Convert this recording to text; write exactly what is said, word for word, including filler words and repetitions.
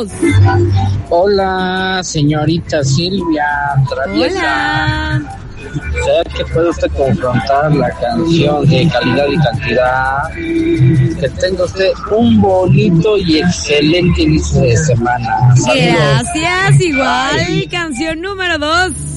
dos. Hola, señorita Silvia Traviesa. Hola. ¿Será que puede usted confrontar la canción de calidad y cantidad? Que tenga usted un bonito y excelente inicio de semana. Saludos. Gracias, igual. Ay. Canción número dos.